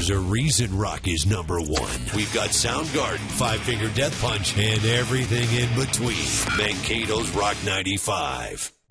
There's a reason rock is number one. We've got Soundgarden, Five Finger Death Punch, and everything in between. Mankato's Rock 95.